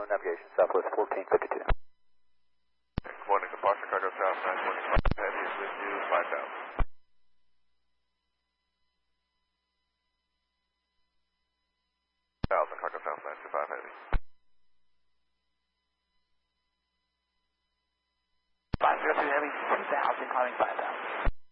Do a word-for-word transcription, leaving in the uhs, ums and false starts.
Navigation, Southwest fourteen fifty-two. Good morning, departure car